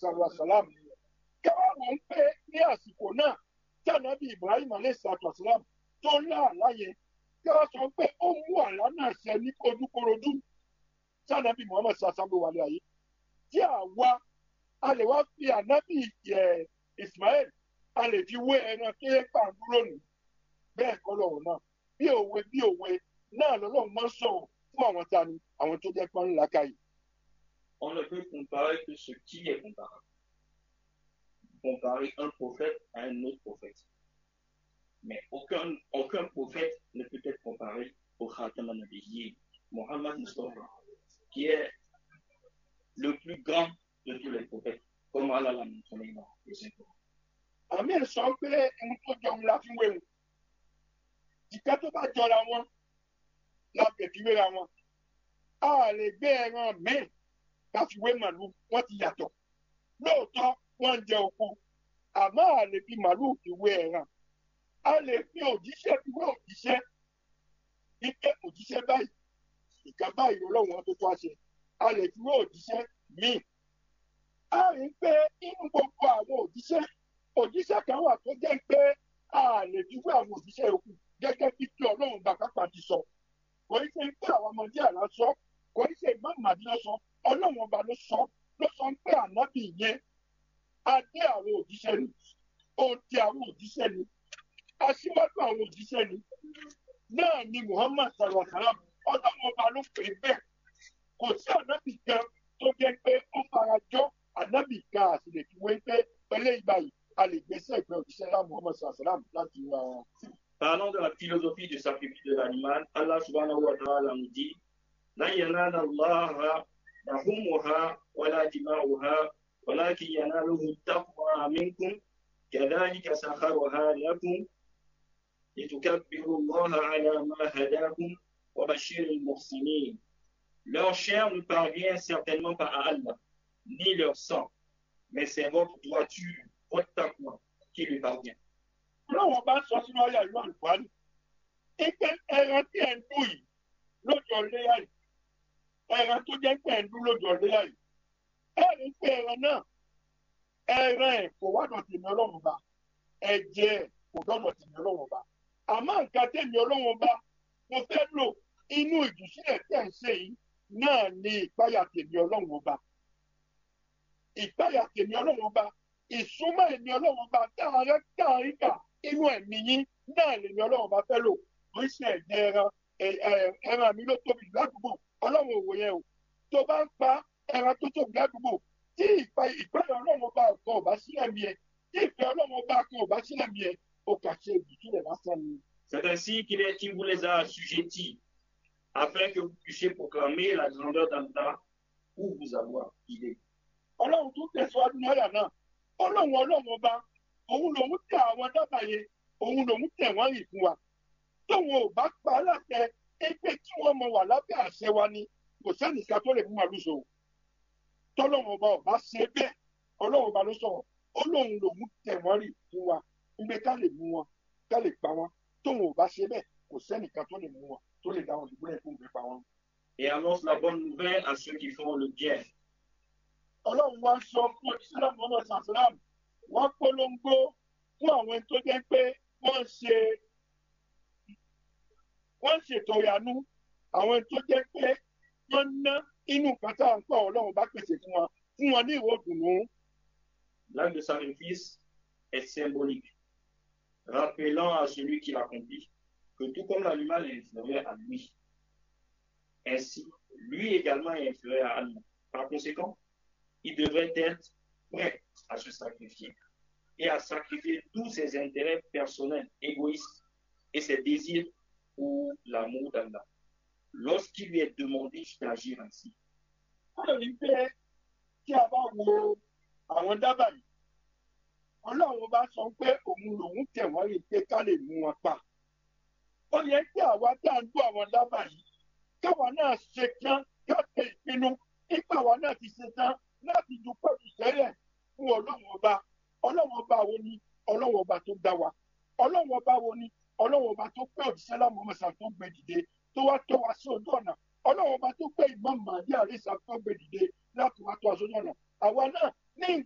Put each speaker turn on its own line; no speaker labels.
sallallahu alaihi wasallam káwá mọ̀ ń pé ní àsìkò náà tí ànábì Ibrahim alayhi salatu wasalam tó lá àlá yẹn káwá sọ pé ó mú àlá náà ṣẹ ní ojúkorojú tí ànábì Muhammad sallallahu wà láyé tí àwa a lè wá fi ànábì Ismail a lè fi wé ẹran tó yẹ pàǹdúró nù bẹ́ẹ̀ kọ́ lọ́wọ́ náà bí òwe náà lọ́lọ́run máa ń sọ̀rọ̀ fún àwọn tani àwọn tó jẹ́ pọ́n ńlá káyìí.
On ne peut comparer que ce qui est comparable. Comparer un prophète à un autre prophète. Mais aucun prophète ne peut être comparé au Khatam an-Nabiyyin, Mohammed Mustafa, qui est le plus grand de tous les prophètes, comme Allah l'a mentionné dans les Saints.
Àmín sọ pé ohun tó jọ ńlá fún wẹ̀rù. Ìka tó bá jọra wọn lábẹ́ fi wéra wọn. A lè gbé ẹran mẹ́rin ká fi wé màlúù wọ́n ti yàtọ̀. Lóòótọ́ wọ́n ń jẹ oko. Àmọ́ a lè fi màlúù fi wé ẹran. A lè fi òjíṣẹ́ fi wé òjíṣẹ́. Ike òjíṣẹ́ báyìí. Ìka báyìí Ọlọ́run tó tó àṣẹ. A lè fi wé òjíṣẹ́ míì. A rí i pé inú gbogbo àwọn òjíṣẹ́ kan wà tó jẹ́ pé a lè fi wé àwọn òjíṣẹ́ yòókù gẹ́gẹ́ bí kí Ọlọ́run bàkápá ti sọ. Kò í ṣe pé àwọn ọmọdé àlá sọ, kò í ṣe Imam Mahdi ló sọ, Ọlọ́run ọba ló sọ pé ànábì yẹn adé àwọn òjíṣẹ́ ni, ó ti àwọn òjíṣẹ́ ni, aṣíwájú àwọn òjíṣẹ́ ni, náà ni Muhammad sallallahu alaihi wasallam, Ọlọ́run ọba ló pè é bẹ́ẹ̀. Kò sí ànábì kan tó jẹ́ pé ó farajọ́ ànábì kan àti lè fi wé pé pẹ̀lẹ́ ìgbà yìí a lè gbèsè ìgbẹ́ òjíṣẹ́ lá Muhammad sallallahu alaihi wasallam láti wá wọn.
Parlons de la philosophie du sacrifice de l'animal. Allah subhanahu wa ta'ala nous dit La yanala Allah lahumuha wa la dima'uha walakin yanaluhu taqwa minkum kadhalika sakharuha lakum litukabbiru Allah ala ma hadakum wa bashiril muhsinin. Leur chair ne parvient certainement pas à Allah, ni leur sang, mais c'est votre droiture, votre taqwa qui lui parvient.
Ọlọ́run bá sọ sínú ọyà ìlú àlùfáàní. Ike ẹran tí ẹ̀ ń dùn yìí lójó léyà yìí. Ẹran tó jẹ́ pé ẹ̀ ń dùn lójó léyà yìí. Ẹ̀rín pé ẹran náà, ẹran ẹ̀ kò wá dọ̀tí ní Ọlọ́run bá. Ẹ̀jẹ̀ ẹ̀ kò dọ̀tí ní Ọlọ́run bá. Àmọ́ nǹkan tẹ̀mí Ọlọ́run bá mo fẹ́ lò inú ìjùsílẹ̀ tẹ̀ ń ṣe yìí náà ni ìpáyà tèmi Ọlọ́run bá. Ìpáyà tèmi Ọlọ́run bá. Ìsúnmọ́ ẹ̀mí Ọlọ́run bá dáhàrí kà inú ẹ̀mí yín náà lèmi Ọlọ́run bá fẹ́ lò ó ṣe ẹ̀jẹ̀ ẹran mi ló tóbi ládùúgbò Ọlọ́run òwò yẹn o tó bá ń pa ẹran tó tóbi ládùúgbò tí ìpẹ́rẹ́ Ọlọ́run bá kan ò bá sílẹ̀ mi ẹ̀ tí ìpẹ́ Ọlọ́run bá kan ò bá sílẹ̀ mi ẹ̀ ó kà ṣe ìdíjúlẹ̀ lásán ni.
C'est ainsi qu'il vous les a assujettis afin que vous puissiez proclamer la grandeur d'Allah où vous avoir guidé.
Ọlọ́run tún tẹ̀síwájú náírà náà Ọlọ́run ọba òun lòun tẹ àwọn dábàá yẹn òun lòun tẹ wọ́n rìn fún wa tóun ò bá pa á láṣẹ ẹgbẹ́ tí wọ́n mọ wà lábẹ́ àṣẹ wa ni kò sẹ́nìkan tó lè mú màlúù sòwò tọ́lọ́run ọba ọba ṣe bẹ́ẹ̀ Ọlọ́run ọba ló sọ̀rọ̀ Ọlọ́run lòun tẹ wọ́n rìn fún wa nígbẹ́ ká lè mú wọn ká lè pa wọn tóun ò bá ṣe bẹ́ẹ̀ kò sẹ́nìkan tó lè mú wọn tó lè dá wọn dùbúlẹ̀ fún ìgbẹ́ pa wọn.
Et annonce la bonne nouvelle à ceux qui font le bien.
Ọlọ́run wá sọ fún òjíṣẹ́ Muhammad sallam wọ́n polongo fún àwọn tó jẹ́ pé wọ́n ṣètò ìyanu àwọn tó jẹ́ pé wọ́n ná inú nǹkan tá à ń pọ̀ Ọlọ́run bá pèsè fún wọn ní ìwọ dùnú.
L'acte de sacrifice est symbolique, rappelant à celui qui l'accomplit que tout comme l'animal est inférieur à lui, ainsi lui également est inférieur à Allah. Par conséquent, il devrait être prêt à se sacrifier et à sacrifier tous ses intérêts personnels, égoïstes et ses désirs pour l'amour d'Allah. Lorsqu'il lui est demandé d'agir ainsi.
Ọlọ́run bá sọ pé òun lòun tẹ̀ wọ́n rí pé ká lè mú wọn pa. Ó yẹ kí àwa tá à ń dún àwọn dábàá yìí káwa náà ṣe tán ká ṣe ìpinnu nípa àwa náà ti ṣe tán láti dúpẹ́ ìṣẹ́lẹ̀ fún Ọlọ́run ọba. Ọlọ́run ọba wo ni Ọlọ́run ọba tó dá wa? Ọlọ́run ọba wo ni Ọlọ́run ọba tó pé òjíṣẹ́ lá Muhammad tó gbé dìde tó wá tó wa sí ojú ọ̀nà? Ọlọ́run ọba tó pé Imam Mahdi àríṣà tó gbé dìde láti wá tó wa sójú ọ̀nà. Àwa náà ní